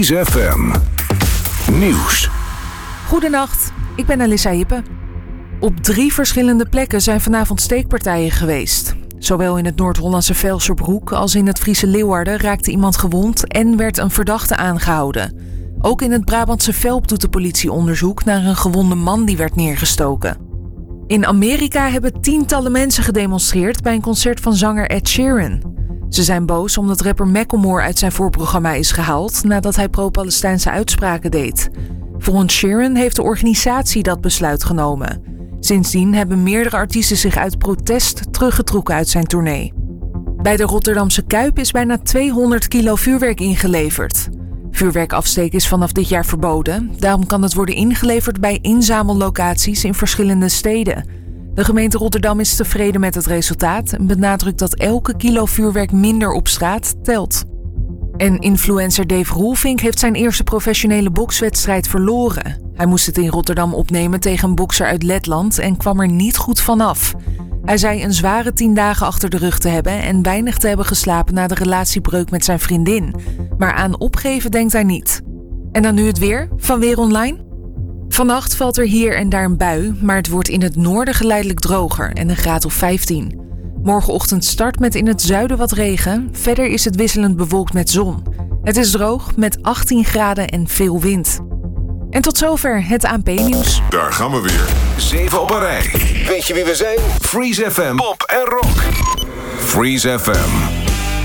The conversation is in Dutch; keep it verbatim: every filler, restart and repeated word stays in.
Freeze F M Nieuws. Goedenacht, ik ben Alissa Hippe. Op drie verschillende plekken zijn vanavond steekpartijen geweest. Zowel in het Noord-Hollandse Velserbroek als in het Friese Leeuwarden raakte iemand gewond en werd een verdachte aangehouden. Ook in het Brabantse Velp doet de politie onderzoek naar een gewonde man die werd neergestoken. In Amerika hebben tientallen mensen gedemonstreerd bij een concert van zanger Ed Sheeran. Ze zijn boos omdat rapper Macklemore uit zijn voorprogramma is gehaald nadat hij pro-Palestijnse uitspraken deed. Volgens Sheeran heeft de organisatie dat besluit genomen. Sindsdien hebben meerdere artiesten zich uit protest teruggetrokken uit zijn tournee. Bij de Rotterdamse Kuip is bijna tweehonderd kilo vuurwerk ingeleverd. Vuurwerk afsteken is vanaf dit jaar verboden. Daarom kan het worden ingeleverd bij inzamellocaties in verschillende steden. De gemeente Rotterdam is tevreden met het resultaat en benadrukt dat elke kilo vuurwerk minder op straat telt. En influencer Dave Roelvink heeft zijn eerste professionele bokswedstrijd verloren. Hij moest het in Rotterdam opnemen tegen een bokser uit Letland en kwam er niet goed vanaf. Hij zei een zware tien dagen achter de rug te hebben en weinig te hebben geslapen na de relatiebreuk met zijn vriendin. Maar aan opgeven denkt hij niet. En dan nu het weer van Weer Online. Vannacht valt er hier en daar een bui, maar het wordt in het noorden geleidelijk droger en een graad of vijftien. Morgenochtend start met in het zuiden wat regen. Verder is het wisselend bewolkt met zon. Het is droog met achttien graden en veel wind. En tot zover het A N P-nieuws. Daar gaan we weer. Zeven op een rij. Weet je wie we zijn? Freeze F M, pop en rock. Freeze F M.